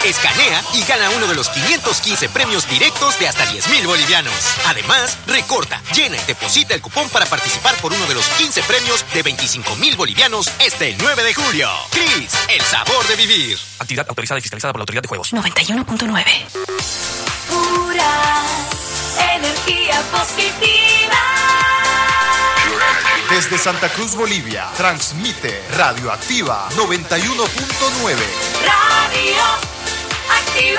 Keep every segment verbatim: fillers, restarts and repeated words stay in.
Escanea y gana uno de los quinientos quince premios directos de hasta diez mil bolivianos. Además, recorta, llena y deposita el cupón para participar por uno de los quince premios de veinticinco mil bolivianos este el nueve de julio. Cris, el sabor de vivir. Actividad autorizada y fiscalizada por la Autoridad de Juegos. noventa y uno punto nueve. Pura energía positiva. Desde Santa Cruz, Bolivia, transmite Radioactiva noventa y uno punto nueve. Radio Activa.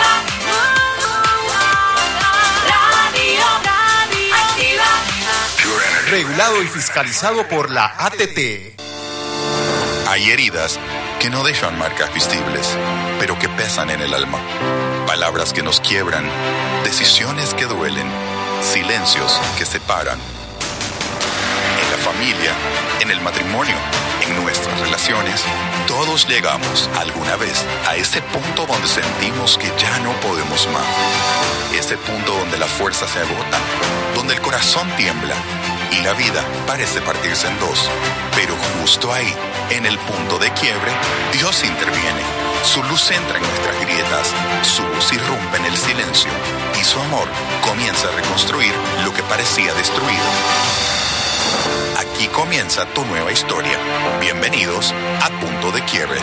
Radio, Radio Activa. Regulado y fiscalizado por la A T T. Hay heridas que no dejan marcas visibles, pero que pesan en el alma. Palabras que nos quiebran, decisiones que duelen, silencios que separan. En la familia, en el matrimonio, en nuestras relaciones, todos llegamos alguna vez a ese punto donde sentimos que ya no podemos más. Ese punto donde la fuerza se agota, donde el corazón tiembla y la vida parece partirse en dos. Pero justo ahí, en el punto de quiebre, Dios interviene. Su luz entra en nuestras grietas, su voz irrumpe en el silencio y su amor comienza a reconstruir lo que parecía destruido. Aquí comienza tu nueva historia. Bienvenidos a Punto de Quiebre.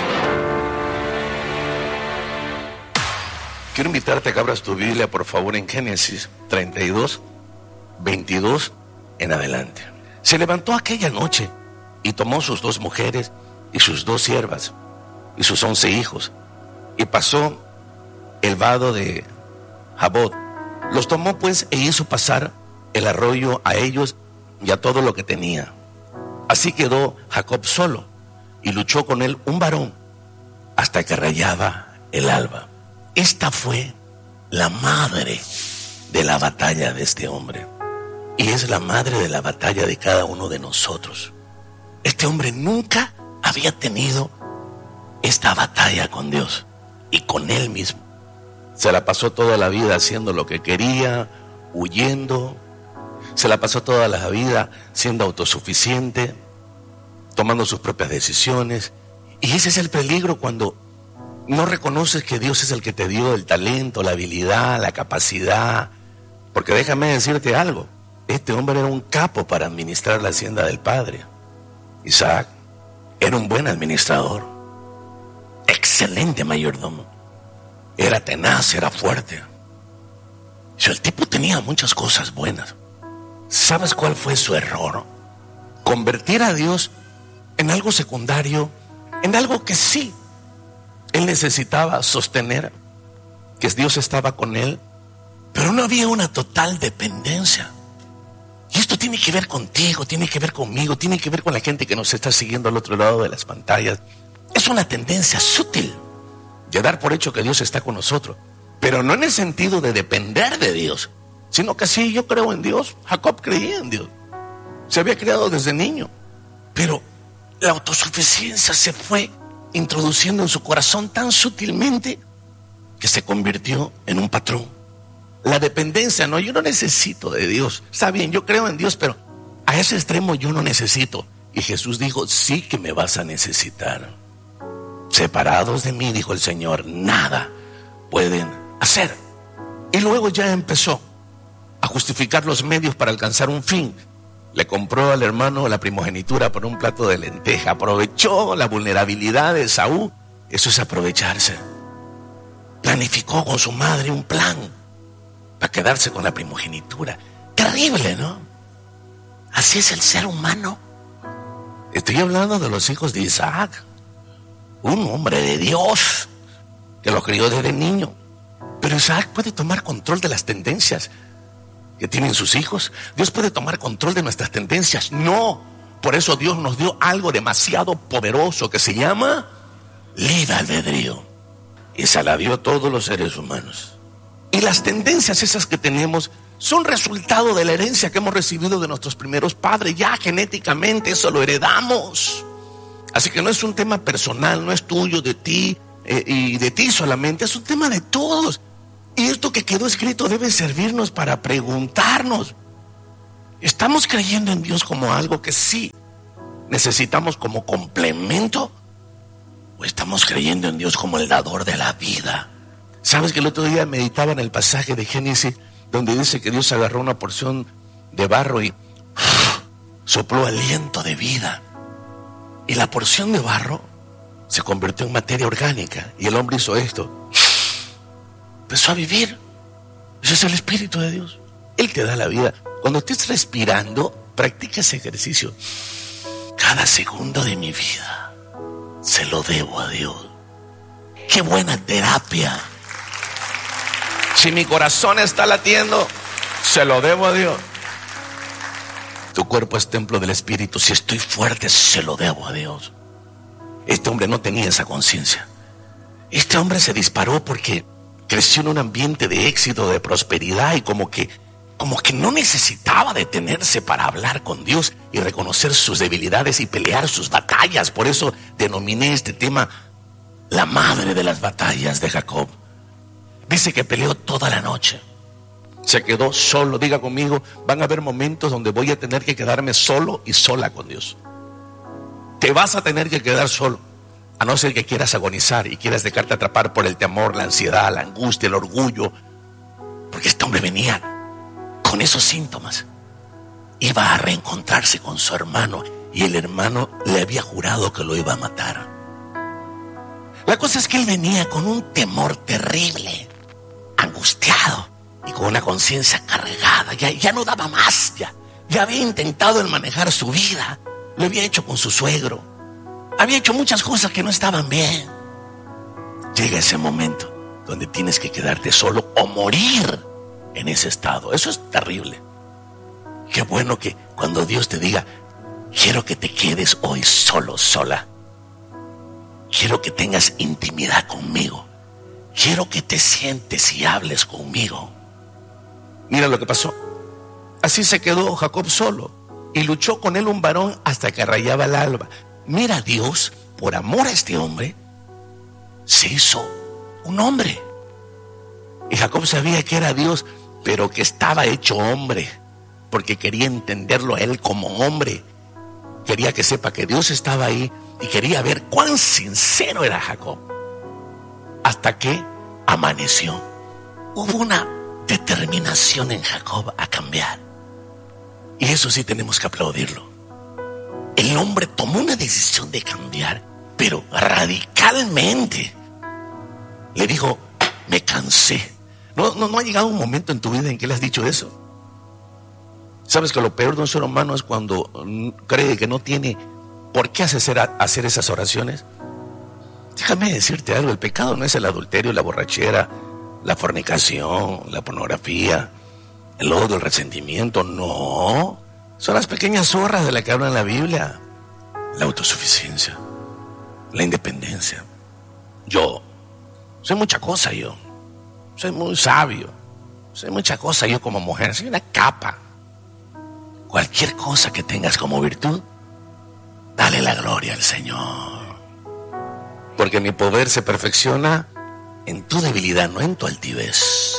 Quiero invitarte a que abras tu Biblia, por favor, en Génesis treinta y dos, veintidós en adelante. Se levantó aquella noche y tomó sus dos mujeres y sus dos siervas y sus once hijos y pasó el vado de Jabot. Los tomó pues e hizo pasar el arroyo a ellos y a todo lo que tenía. Así quedó Jacob solo y luchó con él un varón hasta que rayaba el alba. Esta fue la madre de la batalla de este hombre y es la madre de la batalla de cada uno de nosotros. Este hombre nunca había tenido esta batalla con Dios y con él mismo. Se la pasó toda la vida haciendo lo que quería, huyendo. Se la pasó toda la vida siendo autosuficiente, tomando sus propias decisiones. Y ese es el peligro cuando no reconoces que Dios es el que te dio el talento, la habilidad, la capacidad. Porque déjame decirte algo, este hombre era un capo para administrar la hacienda del padre. Isaac era un buen administrador, excelente mayordomo, era tenaz, era fuerte. O sea, el tipo tenía muchas cosas buenas. ¿Sabes cuál fue su error? Convertir a Dios en algo secundario, en algo que sí, él necesitaba sostener, que Dios estaba con él, pero no había una total dependencia. Y esto tiene que ver contigo, tiene que ver conmigo, tiene que ver con la gente que nos está siguiendo al otro lado de las pantallas. Es una tendencia sutil de dar por hecho que Dios está con nosotros, pero no en el sentido de depender de Dios, sino que sí, yo creo en Dios. Jacob creía en Dios, se había criado desde niño, pero la autosuficiencia se fue introduciendo en su corazón tan sutilmente que se convirtió en un patrón. La dependencia, no, yo no necesito de Dios. Está bien, yo creo en Dios, pero a ese extremo yo no necesito. Y Jesús dijo, sí que me vas a necesitar. Separados de mí, dijo el Señor, nada pueden hacer. Y luego ya empezó a justificar los medios para alcanzar un fin. Le compró al hermano la primogenitura por un plato de lenteja. Aprovechó la vulnerabilidad de Esaú. Eso es aprovecharse. Planificó con su madre un plan para quedarse con la primogenitura. Terrible, ¿no? Así es el ser humano. Estoy hablando de los hijos de Isaac, un hombre de Dios que lo crió desde niño. Pero Isaac puede tomar control de las tendencias que tienen sus hijos. Dios puede tomar control de nuestras tendencias. No, por eso Dios nos dio algo demasiado poderoso que se llama libre albedrío. Y se la dio a todos los seres humanos. Y las tendencias esas que tenemos son resultado de la herencia que hemos recibido de nuestros primeros padres. Ya genéticamente eso lo heredamos. Así que no es un tema personal, no es tuyo, de ti eh, y de ti solamente. Es un tema de todos. Y esto que quedó escrito debe servirnos para preguntarnos, ¿estamos creyendo en Dios como algo que sí necesitamos como complemento? ¿O estamos creyendo en Dios como el dador de la vida, ¿Sabes que el otro día meditaba en el pasaje de Génesis donde dice que Dios agarró una porción de barro y sopló aliento de vida? Y la porción de barro se convirtió en materia orgánica y el hombre hizo esto. Empezó a vivir. Ese es el Espíritu de Dios. Él te da la vida. Cuando estés respirando, practica ese ejercicio. Cada segundo de mi vida se lo debo a Dios. ¡Qué buena terapia! Si mi corazón está latiendo, se lo debo a Dios. Tu cuerpo es templo del Espíritu. Si estoy fuerte, se lo debo a Dios. Este hombre no tenía esa conciencia. Este hombre se disparó porque creció en un ambiente de éxito, de prosperidad, y como que, como que no necesitaba detenerse para hablar con Dios y reconocer sus debilidades y pelear sus batallas. Por eso denominé este tema la madre de las batallas de Jacob. Dice que peleó toda la noche. Se quedó solo. Diga conmigo, van a haber momentos donde voy a tener que quedarme solo y sola con Dios. Te vas a tener que quedar solo, a no ser que quieras agonizar y quieras dejarte atrapar por el temor, la ansiedad, la angustia, el orgullo. Porque este hombre venía con esos síntomas. Iba a reencontrarse con su hermano y el hermano le había jurado que lo iba a matar. La cosa es que él venía con un temor terrible, angustiado y con una conciencia cargada. Ya, ya no daba más, ya, ya había intentado el manejar su vida. Lo había hecho con su suegro. Había hecho muchas cosas que no estaban bien. Llega ese momento donde tienes que quedarte solo o morir en ese estado. Eso es terrible. Qué bueno que cuando Dios te diga, quiero que te quedes hoy solo, sola. Quiero que tengas intimidad conmigo. Quiero que te sientes y hables conmigo. Mira lo que pasó. Así se quedó Jacob solo. Y luchó con él un varón hasta que rayaba el alba. Mira, Dios, por amor a este hombre, se hizo un hombre. Y Jacob sabía que era Dios, pero que estaba hecho hombre, porque quería entenderlo a él como hombre. Quería que sepa que Dios estaba ahí y quería ver cuán sincero era Jacob. Hasta que amaneció. Hubo una determinación en Jacob a cambiar. Y eso sí tenemos que aplaudirlo. El hombre tomó una decisión de cambiar, pero radicalmente. Le dijo, me cansé. ¿No, no, no ha llegado un momento en tu vida en que le has dicho eso? ¿Sabes que lo peor de un ser humano es cuando cree que no tiene por qué hacer, hacer esas oraciones? Déjame decirte algo, el pecado no es el adulterio, la borrachera, la fornicación, la pornografía, el odio, el resentimiento, no. Son las pequeñas zorras de las que habla en la Biblia. La autosuficiencia, la independencia. Yo soy mucha cosa yo. Soy muy sabio. Soy mucha cosa yo como mujer. Soy una capa. Cualquier cosa que tengas como virtud, dale la gloria al Señor. Porque mi poder se perfecciona en tu debilidad, no en tu altivez.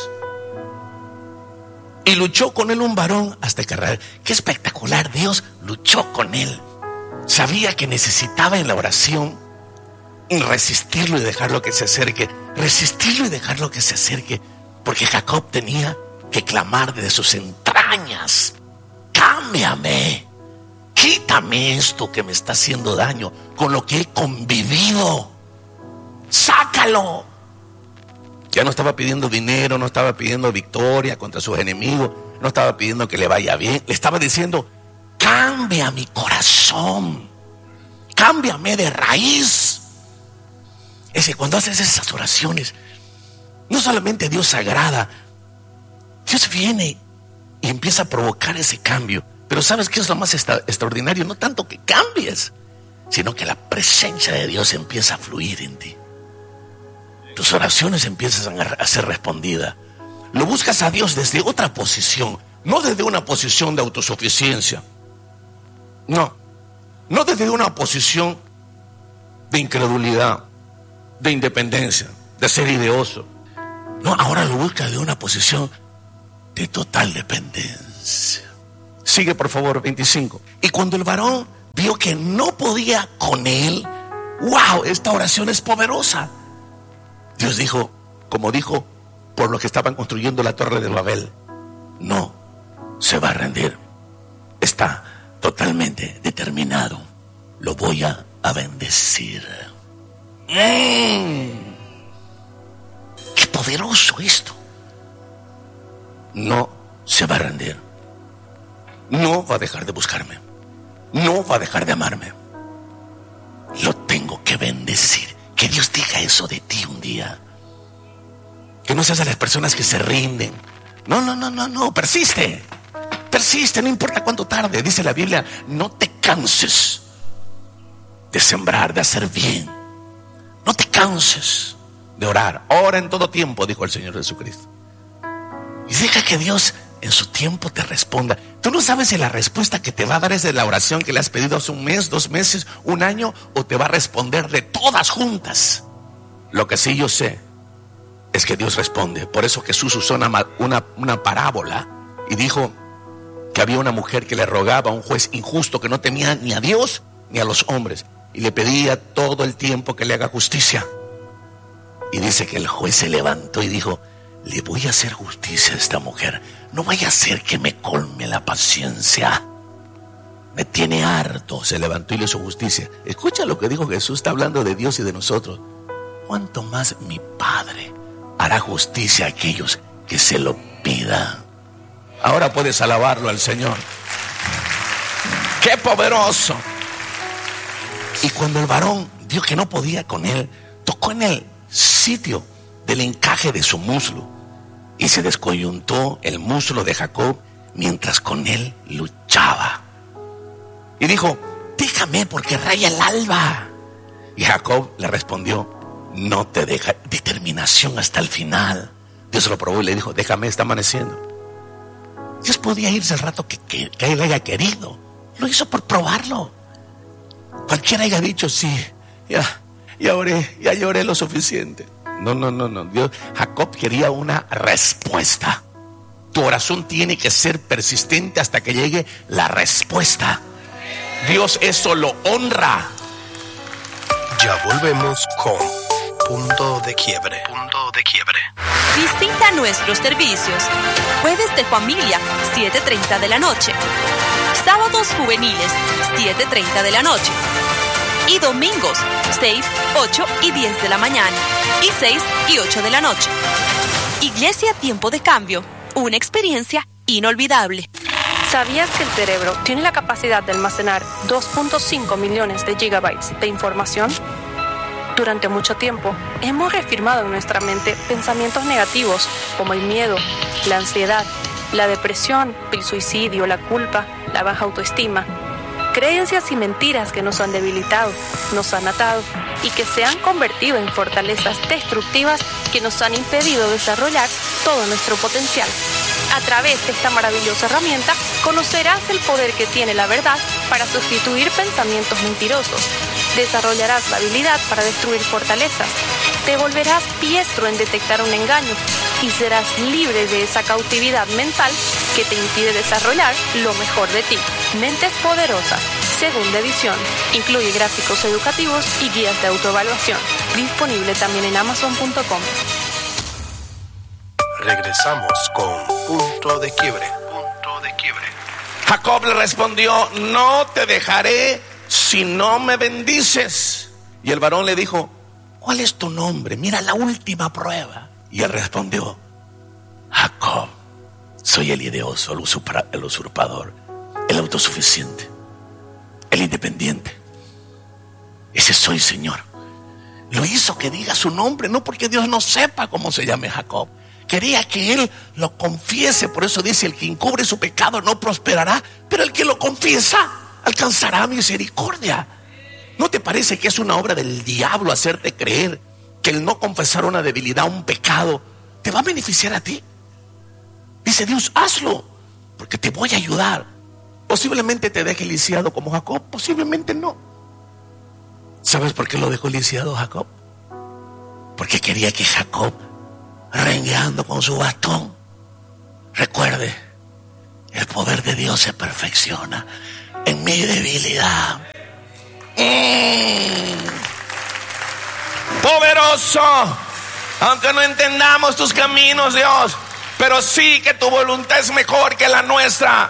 Y luchó con él un varón hasta que... ¡Qué espectacular! Dios luchó con él. Sabía que necesitaba en la oración resistirlo y dejarlo que se acerque. Resistirlo y dejarlo que se acerque. Porque Jacob tenía que clamar desde sus entrañas. Cámbiame. Quítame esto que me está haciendo daño, con lo que he convivido. Sácalo. Ya no estaba pidiendo dinero, no estaba pidiendo victoria contra sus enemigos, no estaba pidiendo que le vaya bien. Le estaba diciendo, cambia mi corazón, cámbiame de raíz. Es que cuando haces esas oraciones, no solamente Dios se agrada, Dios viene y empieza a provocar ese cambio. Pero ¿sabes qué es lo más extra- extraordinario? No tanto que cambies, sino que la presencia de Dios empieza a fluir en ti. Tus oraciones empiezan a ser respondidas. Lo buscas a Dios desde otra posición, no desde una posición de autosuficiencia. No, no desde una posición de incredulidad, de independencia, de ser ideoso. No, ahora lo buscas de una posición de total dependencia. Sigue por favor, veinticinco. Y cuando el varón vio que no podía con él, wow, esta oración es poderosa. Dios dijo, como dijo por lo que estaban construyendo la Torre de Babel. No se va a rendir. Está totalmente determinado. Lo voy a, a bendecir. ¡Mmm! ¡Qué poderoso esto! No se va a rendir. No va a dejar de buscarme. No va a dejar de amarme. Lo tengo que bendecir. Que Dios diga eso de ti un día. Que no seas de las personas que se rinden. No, no, no, no, no. Persiste. Persiste, no importa cuánto tarde. Dice la Biblia, no te canses de sembrar, de hacer bien. No te canses de orar. Ora en todo tiempo, dijo el Señor Jesucristo. Y deja que Dios en su tiempo te responda. Tú no sabes si la respuesta que te va a dar es de la oración que le has pedido hace un mes, dos meses, un año, o te va a responder de todas juntas. Lo que sí yo sé es que Dios responde. Por eso Jesús usó una, una, una parábola y dijo que había una mujer que le rogaba a un juez injusto que no temía ni a Dios ni a los hombres y le pedía todo el tiempo que le haga justicia. Y dice que el juez se levantó y dijo: le voy a hacer justicia a esta mujer. No vaya a ser que me colme la paciencia. Me tiene harto. Se levantó y le hizo justicia. Escucha lo que dijo Jesús. Está hablando de Dios y de nosotros. ¿Cuánto más mi Padre hará justicia a aquellos que se lo pidan? Ahora puedes alabarlo al Señor. ¡Qué poderoso! Y cuando el varón vio que no podía con él, tocó en el sitio del encaje de su muslo y se descoyuntó el muslo de Jacob mientras con él luchaba. Y dijo: déjame porque raya el alba. Y Jacob le respondió: no te deja. Determinación hasta el final. Dios lo probó y le dijo: déjame, está amaneciendo. Dios podía irse el rato que, que, que él haya querido. Lo hizo por probarlo. Cualquiera haya dicho: sí, ya, ya oré, ya lloré lo suficiente. No, no, no, no. Dios, Jacob quería una respuesta. Tu oración tiene que ser persistente hasta que llegue la respuesta. Dios eso lo honra. Ya volvemos con Punto de Quiebre. Punto de Quiebre. Visita nuestros servicios. Jueves de familia, siete treinta de la noche. Sábados juveniles, siete treinta de la noche. Y domingos, seis, ocho y diez de la mañana. Y seis y ocho de la noche. Iglesia Tiempo de Cambio. Una experiencia inolvidable. ¿Sabías que el cerebro tiene la capacidad de almacenar dos punto cinco millones de gigabytes de información? Durante mucho tiempo, hemos reafirmado en nuestra mente pensamientos negativos como el miedo, la ansiedad, la depresión, el suicidio, la culpa, la baja autoestima. Creencias y mentiras que nos han debilitado, nos han atado y que se han convertido en fortalezas destructivas que nos han impedido desarrollar todo nuestro potencial. A través de esta maravillosa herramienta, conocerás el poder que tiene la verdad para sustituir pensamientos mentirosos. Desarrollarás la habilidad para destruir fortalezas. Te volverás diestro en detectar un engaño y serás libre de esa cautividad mental que te impide desarrollar lo mejor de ti. Mentes Poderosas, segunda edición. Incluye gráficos educativos y guías de autoevaluación. Disponible también en amazon punto com. Regresamos con Punto de Quiebre. Punto de Quiebre. Jacob le respondió: no te dejaré si no me bendices. Y el varón le dijo: ¿cuál es tu nombre? Mira la última prueba. Y él respondió: Jacob. Soy el ideoso, el, usurpa, el usurpador, el autosuficiente, el independiente. Ese soy, Señor. Lo hizo que diga su nombre, no porque Dios no sepa cómo se llame Jacob. Quería que él lo confiese. Por eso dice: el que encubre su pecado no prosperará, pero el que lo confiesa alcanzará misericordia. ¿No te parece que es una obra del diablo hacerte creer que el no confesar una debilidad, un pecado, te va a beneficiar a ti? Dice Dios: hazlo, porque te voy a ayudar. Posiblemente te deje lisiado como Jacob, posiblemente no. ¿Sabes por qué lo dejó lisiado Jacob? Porque quería que Jacob, rengueando con su bastón, recuerde: el poder de Dios se perfecciona en mi debilidad. Mm. Poderoso. Aunque no entendamos tus caminos, Dios, pero sí que tu voluntad es mejor que la nuestra.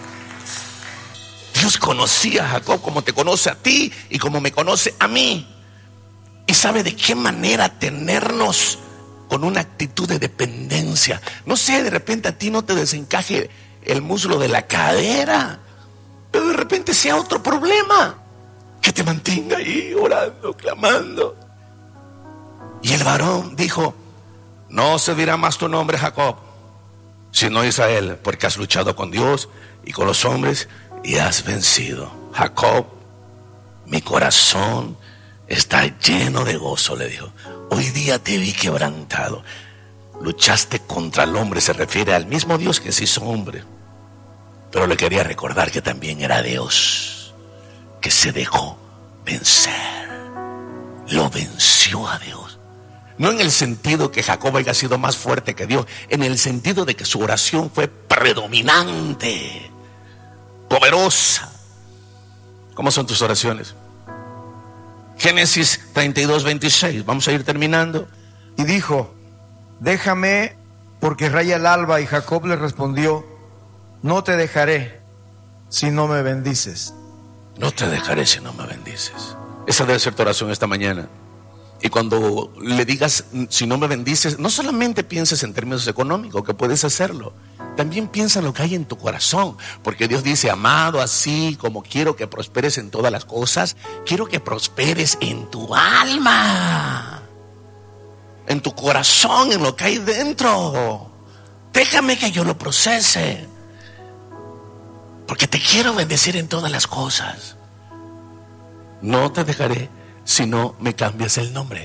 Dios conocía a Jacob como te conoce a ti y como me conoce a mí. Y sabe de qué manera tenernos con una actitud de dependencia. No sé, de repente a ti no te desencaje el muslo de la cadera, pero de repente sea otro problema que te mantenga ahí orando, clamando. Y el varón dijo: no se dirá más tu nombre Jacob, sino Israel, porque has luchado con Dios y con los hombres y has vencido. Jacob, mi corazón está lleno de gozo, le dijo. Hoy día te vi quebrantado. Luchaste contra el hombre, se refiere al mismo Dios que se hizo hombre. Pero le quería recordar que también era Dios, que se dejó vencer. Lo venció a Dios. No en el sentido que Jacob haya sido más fuerte que Dios, en el sentido de que su oración fue predominante, poderosa. ¿Cómo son tus oraciones? Génesis treinta y dos, veintiséis. Vamos a ir terminando. Y dijo: déjame, porque raya el alba. Y Jacob le respondió: no te dejaré si no me bendices. No te dejaré si no me bendices. Esa debe ser tu oración esta mañana. Y cuando le digas si no me bendices, no solamente pienses en términos económicos, que puedes hacerlo. También piensa en lo que hay en tu corazón. Porque Dios dice: amado, así como quiero que prosperes en todas las cosas, quiero que prosperes en tu alma, en tu corazón, en lo que hay dentro. Déjame que yo lo procese, porque te quiero bendecir en todas las cosas. No te dejaré si no me cambias el nombre.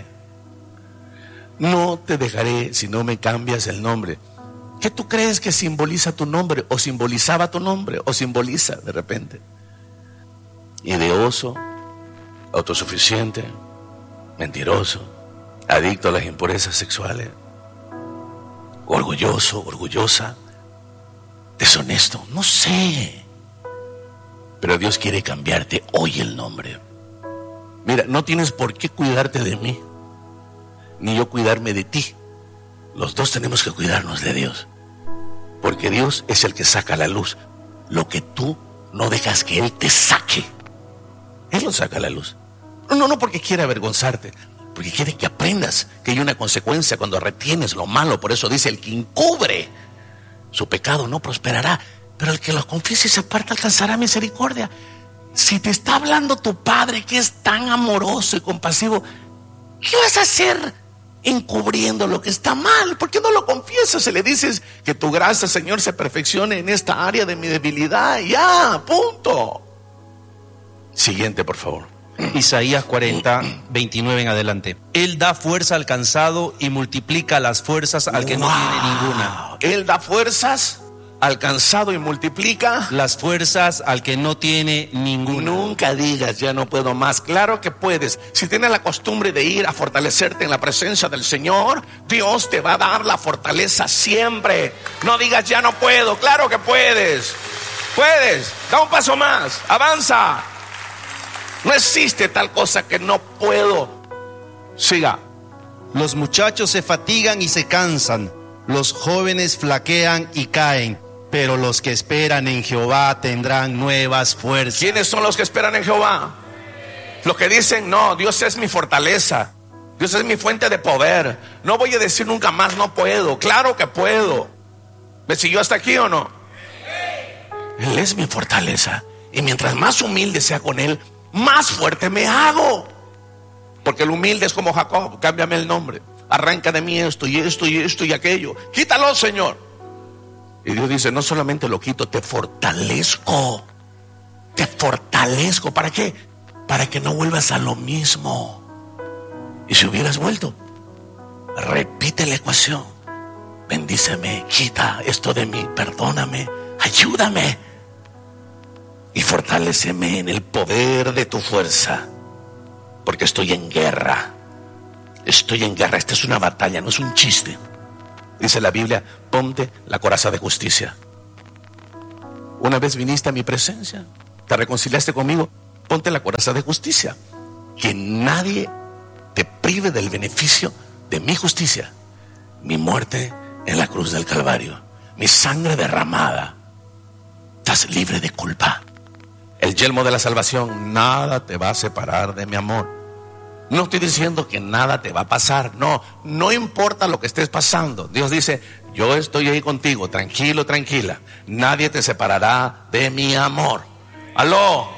No te dejaré si no me cambias el nombre. ¿Qué tú crees que simboliza tu nombre? ¿O simbolizaba tu nombre? ¿O simboliza de repente? Ideoso, autosuficiente, mentiroso, adicto a las impurezas sexuales, orgulloso, orgullosa, deshonesto, no sé. Pero Dios quiere cambiarte hoy el nombre. Mira, no tienes por qué cuidarte de mí, ni yo cuidarme de ti. Los dos tenemos que cuidarnos de Dios, porque Dios es el que saca a la luz lo que tú no dejas que Él te saque. Él lo saca a la luz. No, no porque quiere avergonzarte, porque quiere que aprendas que hay una consecuencia cuando retienes lo malo. Por eso dice: el que encubre su pecado no prosperará, pero el que lo confiese y se aparta alcanzará misericordia. Si te está hablando tu Padre, que es tan amoroso y compasivo, ¿qué vas a hacer encubriendo lo que está mal? ¿Por qué no lo confiesas y le dices que tu gracia, Señor, se perfeccione en esta área de mi debilidad? Ya, punto. Siguiente, por favor. Isaías cuarenta, veintinueve en adelante. Él da fuerza al cansado y multiplica las fuerzas al que wow. no tiene ninguna. Él da fuerzas al cansado y multiplica las fuerzas al que no tiene ninguna. Nunca digas ya no puedo más. Claro que puedes. Si tienes la costumbre de ir a fortalecerte en la presencia del Señor, Dios te va a dar la fortaleza siempre. No digas ya no puedo. Claro que puedes. Puedes. Da un paso más. Avanza. No existe tal cosa que no puedo. Siga. Los muchachos se fatigan y se cansan. Los jóvenes flaquean y caen, pero los que esperan en Jehová tendrán nuevas fuerzas. ¿Quiénes son los que esperan en Jehová? Los que dicen: no, Dios es mi fortaleza, Dios es mi fuente de poder. No voy a decir nunca más no puedo. Claro que puedo. ¿Me siguió hasta aquí o no? Él es mi fortaleza, y mientras más humilde sea con Él, más fuerte me hago. Porque el humilde es como Jacob: cámbiame el nombre, arranca de mí esto y esto y esto y aquello, quítalo, Señor. Y Dios dice: no solamente lo quito, te fortalezco. Te fortalezco. ¿Para qué? Para que no vuelvas a lo mismo. Y si hubieras vuelto, repite la ecuación: bendíceme, quita esto de mí, perdóname, ayúdame y fortaléceme en el poder de tu fuerza, porque estoy en guerra. Estoy en guerra. Esta es una batalla, no es un chiste. Dice la Biblia: ponte la coraza de justicia. Una vez viniste a mi presencia, te reconciliaste conmigo, ponte la coraza de justicia. Que nadie te prive del beneficio de mi justicia. mi muerte en la cruz del Calvario, mi sangre derramada. Estás libre de culpa. El yelmo de la salvación, nada te va a separar de mi amor. No estoy diciendo que nada te va a pasar, no, no importa lo que estés pasando. Dios dice, yo estoy ahí contigo, tranquilo, tranquila. Nadie te separará de mi amor. Aló,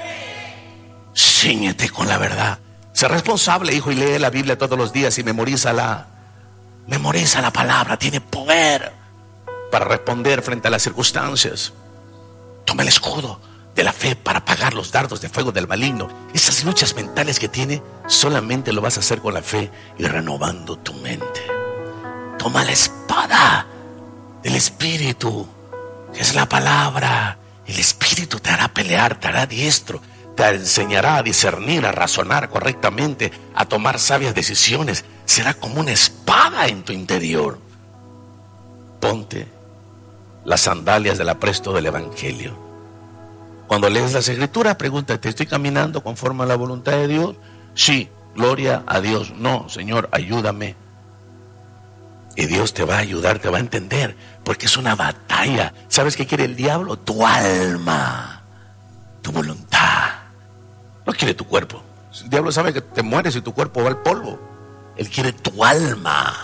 cíñete con la verdad. Sé responsable, hijo, y lee la Biblia todos los días y memorízala. Memoriza la palabra, tiene poder para responder frente a las circunstancias. Toma el escudo de la fe para apagar los dardos de fuego del maligno. Esas luchas mentales que tiene, solamente lo vas a hacer con la fe y renovando tu mente. Toma la espada del Espíritu, que es la palabra. El Espíritu te hará pelear, te hará diestro, te enseñará a discernir, a razonar correctamente, a tomar sabias decisiones. Será como una espada en tu interior. Ponte las sandalias del apresto del Evangelio. Cuando lees las Escrituras, pregúntate, ¿estoy caminando conforme a la voluntad de Dios? Sí, gloria a Dios. No, Señor, ayúdame. Y Dios te va a ayudar, te va a entender, porque es una batalla. ¿Sabes qué quiere el diablo? Tu alma, tu voluntad. No quiere tu cuerpo. El diablo sabe que te mueres y tu cuerpo va al polvo. Él quiere tu alma.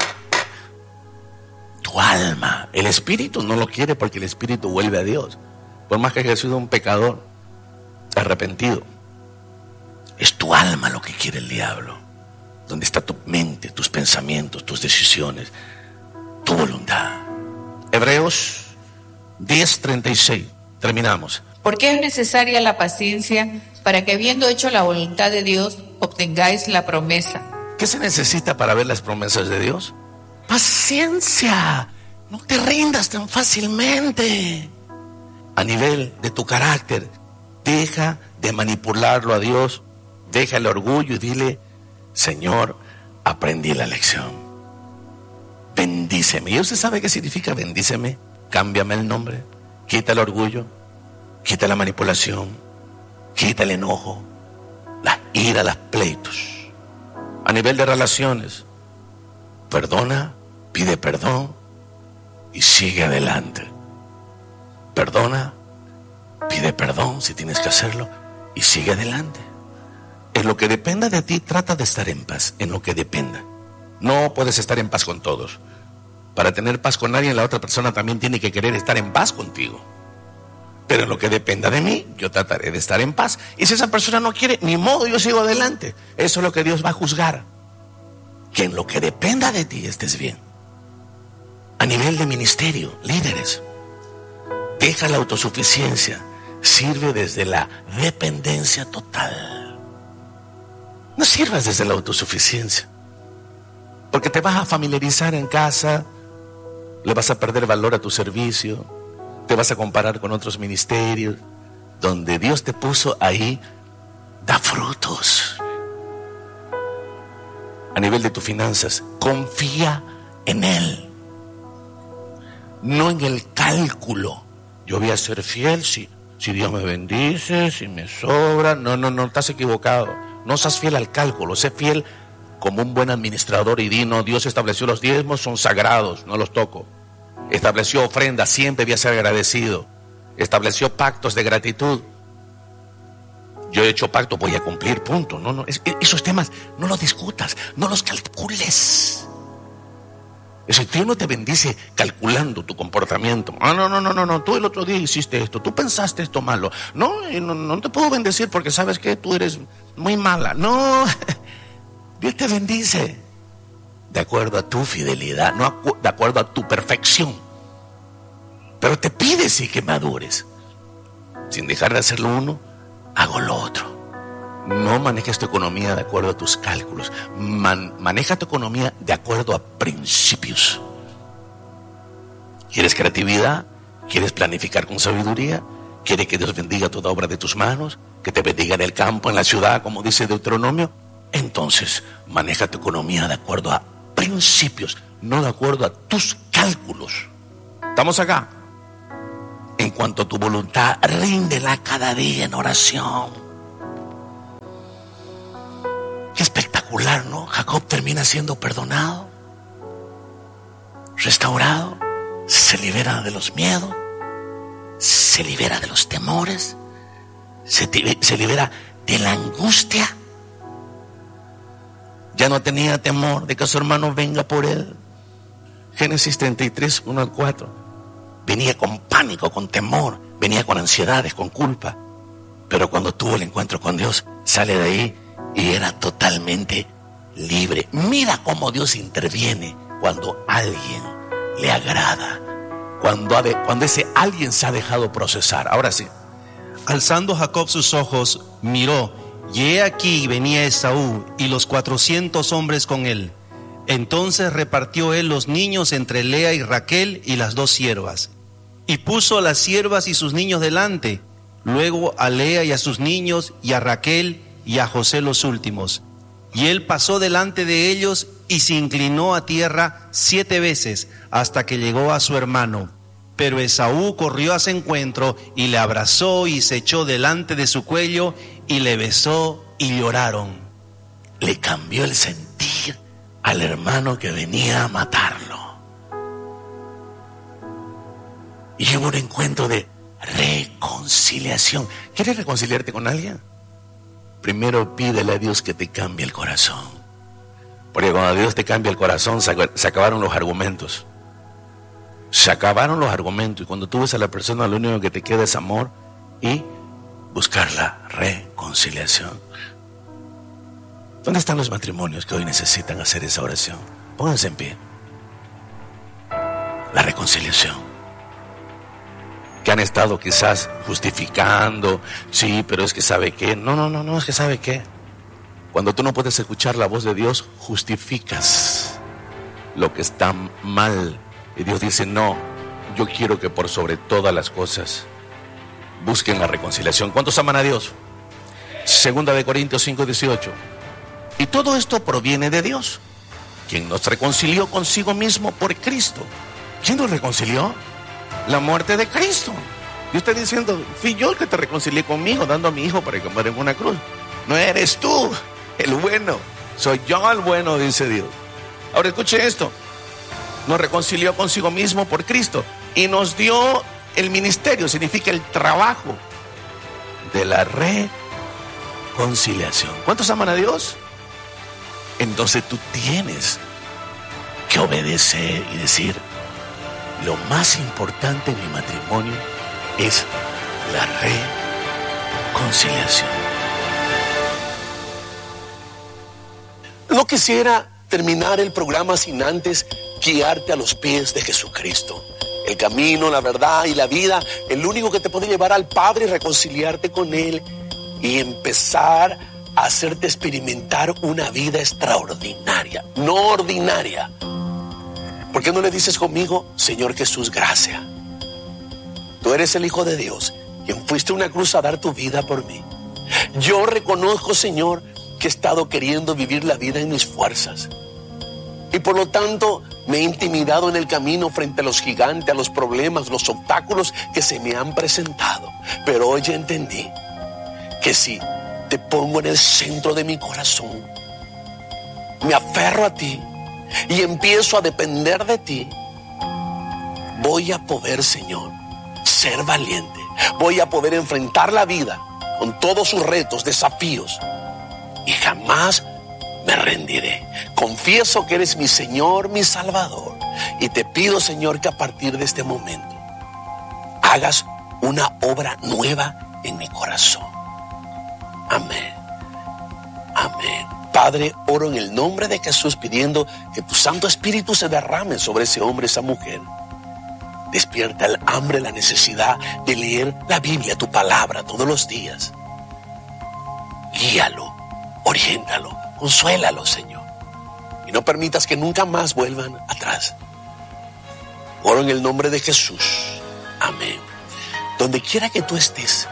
Tu alma. El espíritu no lo quiere porque el espíritu vuelve a Dios. Por más que haya sido un pecador arrepentido, es tu alma lo que quiere el diablo. Donde está tu mente, tus pensamientos, tus decisiones, tu voluntad. Hebreos diez treinta y seis. Terminamos. Porque es necesaria la paciencia para que, habiendo hecho la voluntad de Dios, obtengáis la promesa. ¿Qué se necesita para ver las promesas de Dios? Paciencia. No te rindas tan fácilmente. A nivel de tu carácter, deja de manipularlo a Dios, deja el orgullo y dile, Señor, aprendí la lección. Bendíceme. ¿Y usted sabe qué significa bendíceme? Cámbiame el nombre, quita el orgullo, quita la manipulación, quita el enojo, la ira, los pleitos. A nivel de relaciones, perdona, pide perdón y sigue adelante. Perdona, pide perdón si tienes que hacerlo y sigue adelante. En lo que dependa de ti, trata de estar en paz, en lo que dependa. No puedes estar en paz con todos. Para tener paz con alguien, la otra persona también tiene que querer estar en paz contigo. Pero en lo que dependa de mí, yo trataré de estar en paz. Y si esa persona no quiere, ni modo, yo sigo adelante. Eso es lo que Dios va a juzgar. Que en lo que dependa de ti estés bien. A nivel de ministerio, líderes, deja la autosuficiencia, sirve desde la dependencia total. No sirvas desde la autosuficiencia, porque te vas a familiarizar en casa, le vas a perder valor a tu servicio, te vas a comparar con otros ministerios. Donde Dios te puso ahí, da frutos. A nivel de tus finanzas, confía en Él, no en el cálculo. Yo voy a ser fiel si, si Dios me bendice, si me sobra. No, no, no, estás equivocado. No seas fiel al cálculo, sé fiel como un buen administrador y di, no, Dios estableció los diezmos, son sagrados, no los toco. Estableció ofrendas, siempre voy a ser agradecido. Estableció pactos de gratitud. Yo he hecho pacto, voy a cumplir, punto. No, no, es, esos temas no los discutas, no los calcules. Si Dios no te bendice calculando tu comportamiento. Ah, no, no, no, no, no, tú el otro día hiciste esto, tú pensaste esto malo. No, no, no te puedo bendecir porque sabes que tú eres muy mala. No, Dios te bendice de acuerdo a tu fidelidad, no de acuerdo a tu perfección. Pero te pide sí que madures. Sin dejar de hacer lo uno, hago lo otro. No manejes tu economía de acuerdo a tus cálculos. Man, maneja tu economía de acuerdo a principios. ¿Quieres creatividad? ¿Quieres planificar con sabiduría? ¿Quieres que Dios bendiga toda obra de tus manos? ¿Que te bendiga en el campo, en la ciudad, como dice Deuteronomio? Entonces, maneja tu economía de acuerdo a principios, no de acuerdo a tus cálculos. ¿Estamos acá? En cuanto a tu voluntad, ríndela cada día en oración. Qué espectacular, ¿no? Jacob termina siendo perdonado. restaurado, se libera de los miedos, se libera de los temores, se, se libera de la angustia. Ya no tenía temor de que su hermano venga por él. Génesis treinta y tres, uno al cuatro. Venía con pánico, con temor, venía con ansiedades, con culpa. Pero cuando tuvo el encuentro con Dios, sale de ahí y era totalmente libre. Mira cómo Dios interviene cuando alguien le agrada, cuando, ha de, cuando ese alguien se ha dejado procesar. Ahora sí. Alzando Jacob sus ojos, miró, y he aquí venía Esaú y los cuatrocientos hombres con él. Entonces repartió él los niños entre Lea y Raquel y las dos siervas. Y puso a las siervas y sus niños delante, luego a Lea y a sus niños, y a Raquel y a José los últimos. Y él pasó delante de ellos y se inclinó a tierra siete veces hasta que llegó a su hermano. Pero Esaú corrió a su encuentro y le abrazó y se echó delante de su cuello y le besó y lloraron. Le cambió el sentir al hermano que venía a matarlo. Y hubo un encuentro de reconciliación. ¿Quieres reconciliarte con alguien? Primero pídele a Dios que te cambie el corazón. Porque cuando Dios te cambia el corazón, se acabaron los argumentos. Se acabaron los argumentos. Y cuando tú ves a la persona, lo único que te queda es amor y buscar la reconciliación. ¿Dónde están los matrimonios que hoy necesitan hacer esa oración? Pónganse en pie. La reconciliación. Que han estado quizás justificando, sí, pero es que sabe qué. No, no, no, no, es que sabe qué. Cuando tú no puedes escuchar la voz de Dios, justificas lo que está mal. Y Dios dice, no, yo quiero que por sobre todas las cosas busquen la reconciliación. ¿Cuántos aman a Dios? Segunda de Corintios cinco, dieciocho. Y todo esto proviene de Dios, quien nos reconcilió consigo mismo por Cristo. ¿Quién nos reconcilió? La muerte de Cristo. Yo estoy diciendo, fui yo el que te reconcilié conmigo, dando a mi hijo para que muera en una cruz. No eres tú el bueno, soy yo el bueno, dice Dios. Ahora escuche esto. Nos reconcilió consigo mismo por Cristo y nos dio el ministerio, significa el trabajo de la reconciliación. ¿Cuántos aman a Dios? Entonces tú tienes que obedecer y decir, lo más importante en mi matrimonio es la reconciliación. No quisiera terminar el programa sin antes guiarte a los pies de Jesucristo. El camino, la verdad y la vida, el único que te puede llevar al Padre y reconciliarte con Él y empezar a hacerte experimentar una vida extraordinaria, no ordinaria. ¿Por qué no le dices conmigo, Señor Jesús, gracias? Tú eres el Hijo de Dios, quien fuiste a una cruz a dar tu vida por mí. Yo reconozco, Señor, que he estado queriendo vivir la vida en mis fuerzas. Y por lo tanto me he intimidado en el camino frente a los gigantes, a los problemas, los obstáculos que se me han presentado. Pero hoy ya entendí que si te pongo en el centro de mi corazón, me aferro a ti y empiezo a depender de ti, voy a poder, Señor, ser valiente. Voy a poder enfrentar la vida con todos sus retos, desafíos, y jamás me rendiré. Confieso que eres mi Señor, mi Salvador, y te pido, Señor, que a partir de este momento hagas una obra nueva en mi corazón. Amén. Amén. Padre, oro en el nombre de Jesús pidiendo que tu Santo Espíritu se derrame sobre ese hombre, esa mujer. Despierta el hambre, la necesidad de leer la Biblia, tu palabra, todos los días. Guíalo, oriéntalo, consuélalo, Señor. Y no permitas que nunca más vuelvan atrás. Oro en el nombre de Jesús. Amén. Donde quiera que tú estés,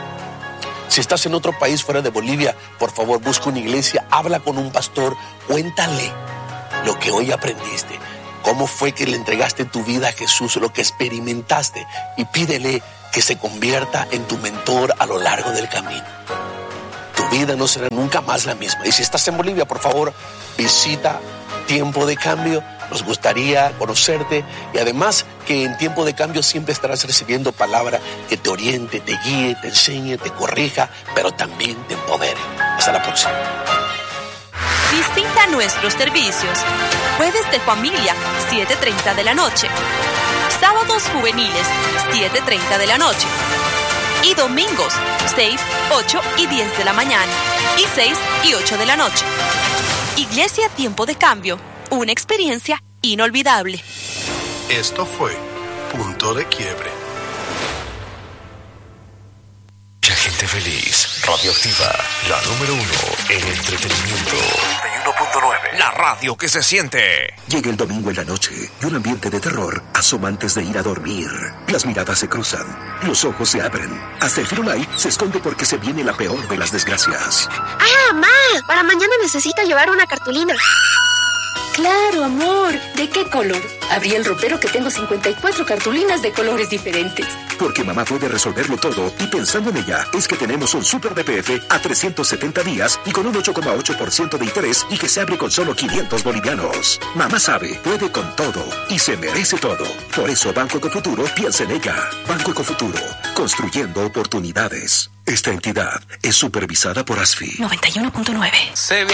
si estás en otro país fuera de Bolivia, por favor busca una iglesia, habla con un pastor, cuéntale lo que hoy aprendiste, cómo fue que le entregaste tu vida a Jesús, lo que experimentaste, y pídele que se convierta en tu mentor a lo largo del camino. Tu vida no será nunca más la misma. Y si estás en Bolivia, por favor, visita Tiempo de Cambio Nos gustaría conocerte y además que en tiempo de cambio siempre estarás recibiendo palabra que te oriente, te guíe, te enseñe, te corrija, pero también te empodere. Hasta la próxima. Visita nuestros servicios. Jueves de familia, siete treinta de la noche. Sábados juveniles, siete treinta de la noche. Y domingos, seis, ocho y diez de la mañana. Y seis y ocho de la noche. Iglesia Tiempo de Cambio. Una experiencia inolvidable. Esto fue Punto de Quiebre. Mucha gente feliz. Radioactiva, la número uno en entretenimiento. noventa y uno punto nueve. La radio que se siente. Llega el domingo en la noche y un ambiente de terror asoma antes de ir a dormir. Las miradas se cruzan, los ojos se abren. Hasta el Firulai se esconde porque se viene la peor de las desgracias. ¡Ah, mamá! Para mañana necesito llevar una cartulina. Claro, amor. ¿De qué color? Abrí el ropero que tengo cincuenta y cuatro cartulinas de colores diferentes. Porque mamá puede resolverlo todo y pensando en ella es que tenemos un Super B P F a trescientos setenta días y con un ocho coma ocho por ciento de interés y que se abre con solo quinientos bolivianos. Mamá sabe, puede con todo y se merece todo. Por eso Banco Ecofuturo piensa en ella. Banco Ecofuturo, construyendo oportunidades. Esta entidad es supervisada por A S F I. noventa y uno punto nueve.